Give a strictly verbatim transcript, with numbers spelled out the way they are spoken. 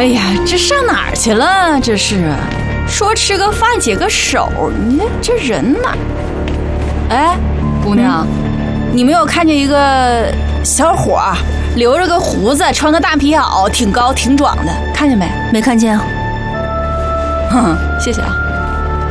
哎呀，这上哪儿去了？这是说吃个饭解个手，你这人哪？哎，姑娘，嗯、你没有看见一个小伙儿留着个胡子，穿个大皮袄，挺高挺壮的，看见没？ 没看见啊。 哼，谢谢啊。